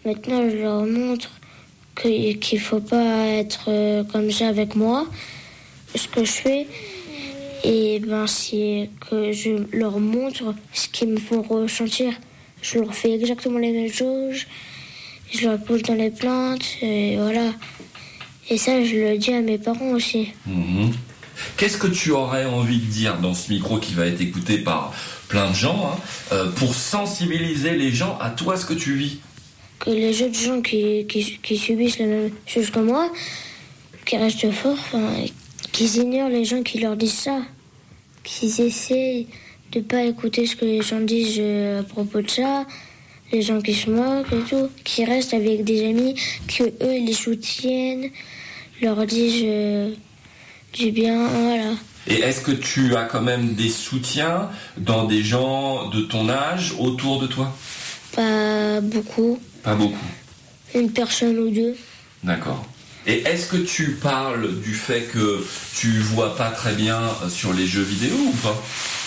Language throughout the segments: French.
Maintenant, je leur montre qu'il faut pas être comme ça avec moi. Ce que je fais, et c'est que je leur montre ce qu'ils me font ressentir. Je leur fais exactement les mêmes choses. Je leur pose dans les plantes, et voilà. Et ça, je le dis à mes parents aussi. Qu'est-ce que tu aurais envie de dire dans ce micro qui va être écouté par plein de gens, pour sensibiliser les gens à toi, ce que tu vis? Que les autres gens qui subissent la même chose que moi, qui restent forts, qu'ils ignorent les gens qui leur disent ça. Qu'ils essaient de ne pas écouter ce que les gens disent à propos de ça. Les gens qui se moquent et tout, qui restent avec des amis, que eux les soutiennent, leur disent du bien, voilà. Et est-ce que tu as quand même des soutiens dans des gens de ton âge autour de toi? Pas beaucoup. Pas beaucoup. Une personne ou deux. D'accord. Et est-ce que tu parles du fait que tu vois pas très bien sur les jeux vidéo ou pas?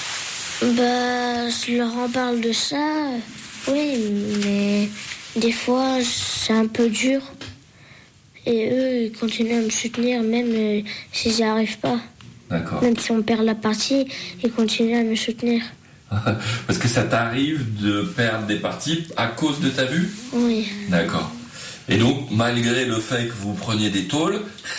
Je leur en parle de ça. Oui, mais des fois, c'est un peu dur. Et eux, ils continuent à me soutenir, même s'ils n'y arrivent pas. D'accord. Même si on perd la partie, ils continuent à me soutenir. Parce que ça t'arrive de perdre des parties à cause de ta vue? Oui. D'accord. Et donc, malgré le fait que vous preniez des tôles,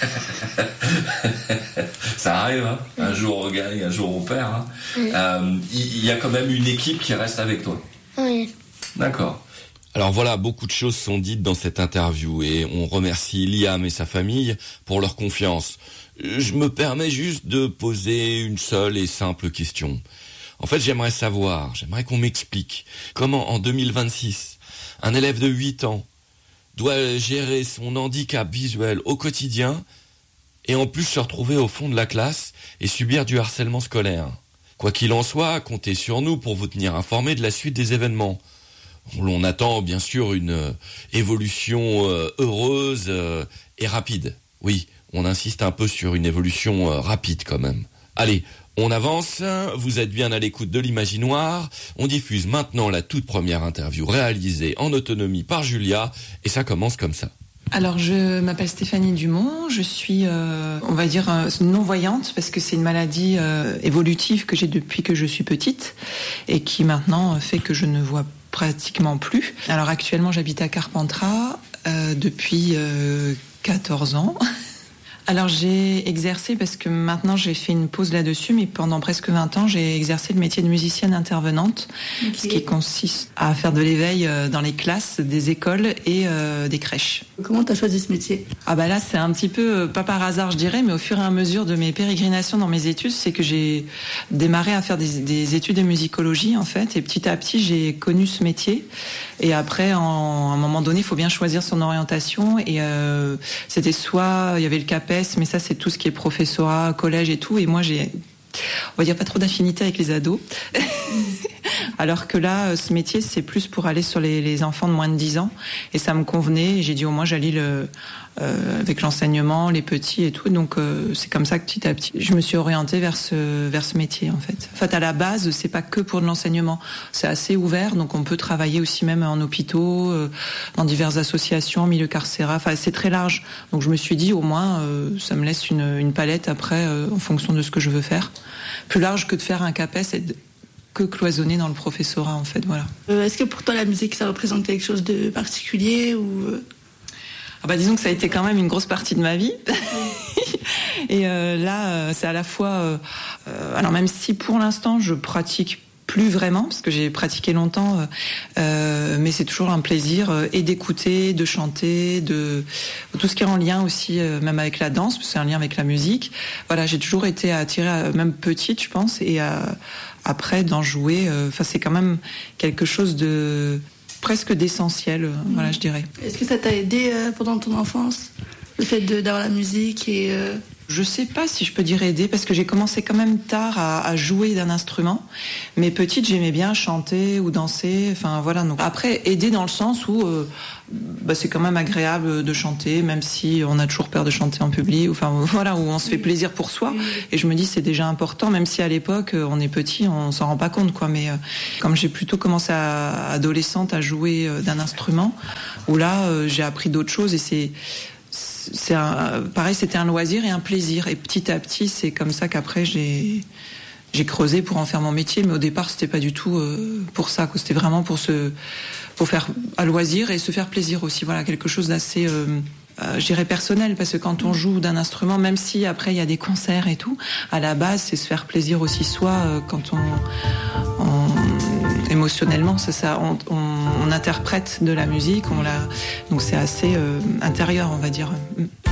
ça arrive, hein. Un jour on gagne, un jour on perd. Il y a quand même une équipe qui reste avec toi. Oui. D'accord. Alors voilà, beaucoup de choses sont dites dans cette interview et on remercie Liam et sa famille pour leur confiance. Je me permets juste de poser une seule et simple question. En fait, j'aimerais qu'on m'explique comment en 2026, un élève de 8 ans doit gérer son handicap visuel au quotidien et en plus se retrouver au fond de la classe et subir du harcèlement scolaire. Quoi qu'il en soit, comptez sur nous pour vous tenir informés de la suite des événements. On attend bien sûr une évolution heureuse et rapide. Oui, on insiste un peu sur une évolution rapide quand même. Allez, on avance, vous êtes bien à l'écoute de l'Imaginoire. On diffuse maintenant la toute première interview réalisée en autonomie par Julia et ça commence comme ça. Alors, je m'appelle Stéphanie Dumont, je suis, on va dire, non-voyante parce que c'est une maladie évolutive que j'ai depuis que je suis petite et qui maintenant fait que je ne vois pratiquement plus. Alors actuellement, j'habite à Carpentras depuis 14 ans. Alors j'ai exercé, parce que maintenant j'ai fait une pause là-dessus, mais pendant presque 20 ans, j'ai exercé le métier de musicienne intervenante, ce qui consiste à faire de l'éveil dans les classes des écoles et des crèches. Comment tu as choisi ce métier ? Là, c'est un petit peu, pas par hasard je dirais, mais au fur et à mesure de mes pérégrinations dans mes études, c'est que j'ai démarré à faire des études de musicologie en fait, et petit à petit j'ai connu ce métier. Et après, à un moment donné, il faut bien choisir son orientation, et c'était soit, il y avait le CAPES, mais ça c'est tout ce qui est professorat, collège et tout, et moi j'ai, on va dire, pas trop d'affinité avec les ados. Alors que là, ce métier, c'est plus pour aller sur les enfants de moins de 10 ans. Et ça me convenait. Et j'ai dit, au moins, j'allie avec l'enseignement, les petits et tout. Donc, c'est comme ça que petit à petit, je me suis orientée vers ce métier, en fait. En fait, à la base, c'est pas que pour de l'enseignement. C'est assez ouvert. Donc, on peut travailler aussi même en hôpitaux, dans diverses associations, milieu carcéral. Enfin, c'est très large. Donc, je me suis dit, au moins, ça me laisse une palette après, en fonction de ce que je veux faire. Plus large que de faire un CAPES et que cloisonner dans le professorat, en fait, voilà. Est-ce que pour toi, la musique, ça représente quelque chose de particulier ou... Disons que ça a été quand même une grosse partie de ma vie. Et là, c'est à la fois... alors même si pour l'instant, je pratique plus vraiment, parce que j'ai pratiqué longtemps, mais c'est toujours un plaisir et d'écouter, de chanter, de tout ce qui est en lien aussi, même avec la danse, parce que c'est un lien avec la musique. Voilà, j'ai toujours été attirée, même petite, je pense, et après d'en jouer. C'est quand même quelque chose de presque d'essentiel, voilà, je dirais. Est-ce que ça t'a aidé pendant ton enfance, le fait d'avoir la musique et Je sais pas si je peux dire aider, parce que j'ai commencé quand même tard à jouer d'un instrument. Mais petite, j'aimais bien chanter ou danser. Enfin voilà. Donc après, aider dans le sens où c'est quand même agréable de chanter, même si on a toujours peur de chanter en public. Enfin voilà, où on se fait plaisir pour soi. Et je me dis c'est déjà important, même si à l'époque on est petit, on s'en rend pas compte quoi. Mais comme j'ai plutôt commencé adolescente à jouer d'un instrument, où là j'ai appris d'autres choses et pareil, c'était un loisir et un plaisir. Et petit à petit, c'est comme ça qu'après, j'ai creusé pour en faire mon métier. Mais au départ, c'était pas du tout pour ça. C'était vraiment pour faire à loisir et se faire plaisir aussi. Voilà, quelque chose d'assez, je dirais personnel. Parce que quand on joue d'un instrument, même si après il y a des concerts et tout, à la base, c'est se faire plaisir aussi soi quand émotionnellement, c'est ça. On interprète de la musique, donc c'est assez intérieur, on va dire.